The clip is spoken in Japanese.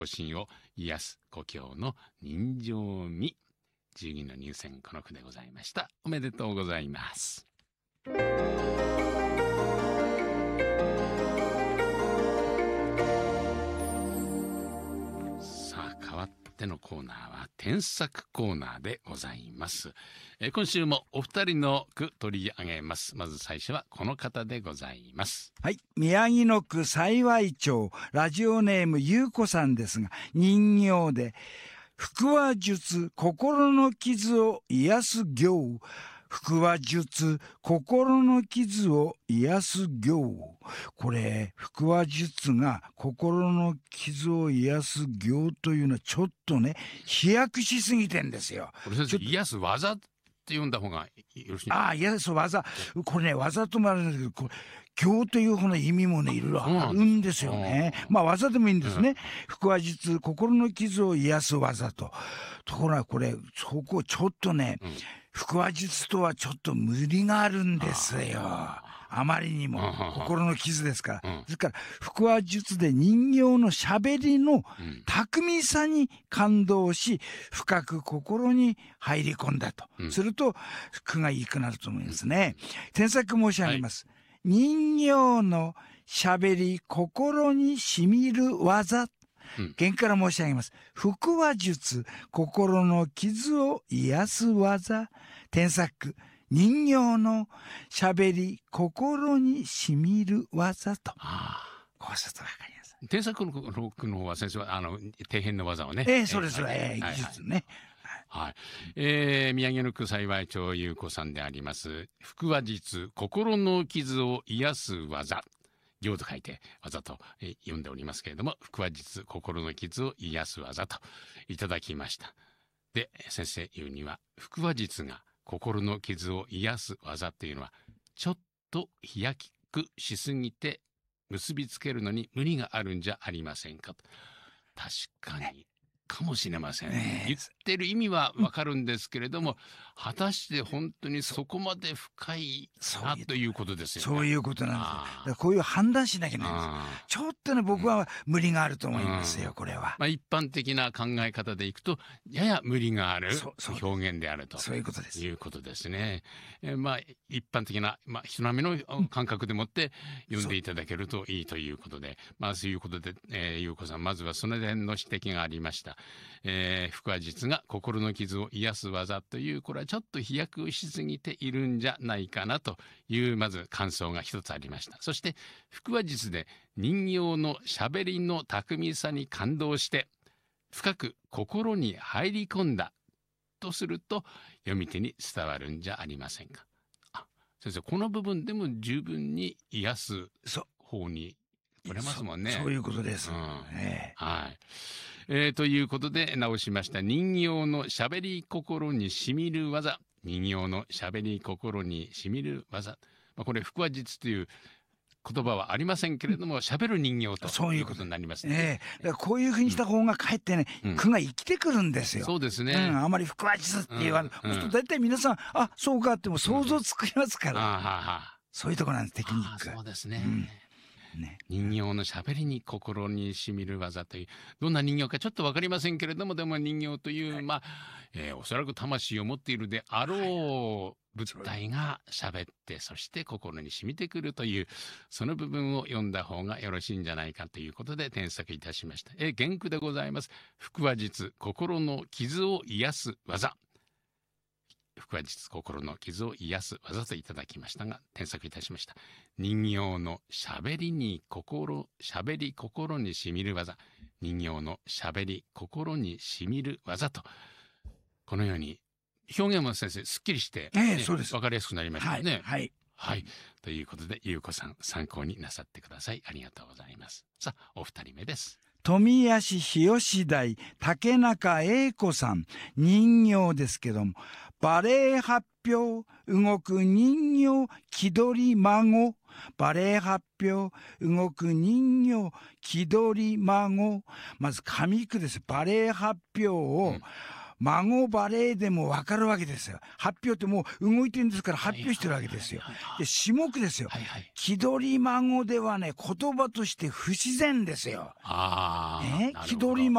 心を癒す故郷の人情味。10人の入選、この句でございました。おめでとうございます。さあ、変わってのコーナーは添削コーナーでございます。今週もお二人の句取り上げます。まず最初はこの方でございます。 はい、宮城野区幸町ラジオネームゆうこさんですが、人形で腹話術、心の傷を癒す行。腹話術、心の傷を癒す行。これ、腹話術が心の傷を癒す行というのはちょっとね、飛躍しすぎてんですよ。 これ先生、癒す技って読んだ方がよろしいですか？ ああ、癒す技。これね、技ともあるんだけど、行という方の意味もね、いろいろあるんですよね。まあ技でもいいんですね。腹話術、心の傷を癒す技と。ところがこれ、そこちょっとね、腹話術とはちょっと無理があるんですよ。あまりにも心の傷ですから。ですから腹話術で人形のしゃべりの巧みさに感動し、深く心に入り込んだと。すると句がいいくなると思いますね。添削申し上げます。人形のしゃべり、心にしみる技。原から申し上げます。腹話術、心の傷を癒す技。添削、人形のしゃべり、心にしみる技と。こうするとわかります。 添削の句の方は先生は底辺の技をね。 そうです。技術ね。 はい。宮城野区幸町ゆうこさんであります。腹話術、心の傷を癒す技。行と書いて技と読んでおりますけれども、腹話術、心の傷を癒す技といただきました。で、先生言うには、腹話術が心の傷を癒す技というのは、ちょっと飛躍しすぎて結びつけるのに無理があるんじゃありませんかと。確かに。かもしれません。言ってる意味はわかるんですけれども、果たして本当にそこまで深いなということですよね。 そういうことなんですよ。こういう判断しなきゃならないんです。ちょっとね、僕は無理があると思いますよ、これは。 まあ一般的な考え方でいくと、やや無理がある表現であると。 そういうことです。 いうことですね。まあ一般的な、人並みの感覚でもって読んでいただけるといいということで、そういうことで、ゆうこさん、まずはその辺の指摘がありました。腹話術が心の傷を癒す技という、これはちょっと飛躍しすぎているんじゃないかなというまず感想が一つありました。そして腹話術で人形のしゃべりの巧みさに感動して深く心に入り込んだとすると、読み手に伝わるんじゃありませんか。先生、この部分でも十分に癒す方に取れますもんね。 そういうことです。 はい。ということで直しました。人形のしゃべり心にしみる技。人形のしゃべり心にしみる技。これ腹話術という言葉はありませんけれども、しゃべる人形ということになりますね。 だからこういうふうにした方がかえってね、句が生きてくるんですよ。 そうですね。 あまり腹話術って言われる。大体皆さん、そうかっても想像つきますから。そういうところなんです、テクニック。 そうですね。人形のしゃべりに心にしみる技という、どんな人形かちょっと分かりませんけれども、でも人形という、おそらく魂を持っているであろう物体がしゃべって、そして心に染みてくるという、その部分を読んだ方がよろしいんじゃないかということで添削いたしました。原句でございます。腹話術、心の傷を癒す技。腹話術、心の傷を癒す技といただきましたが、添削いたしました。人形のしゃべり心にしみる技。人形のしゃべり心にしみる技と、このように表現も先生すっきりして、 そうです。 分かりやすくなりましたね。 はい。 ということで、ゆうこさん参考になさってください。ありがとうございます。さあ、お二人目です。 富谷市日吉台竹中英子さん、人形ですけども、バレエ発表動く人形気取り孫。バレエ発表動く人形気取り孫。まず上句です。バレエ発表を、 孫バレーでも分かるわけですよ。発表ってもう動いてるんですから発表してるわけですよ。で、下目ですよ。 はいはい。 気取り孫ではね、言葉として不自然ですよ。 ああ、 ね、 なるほど気取り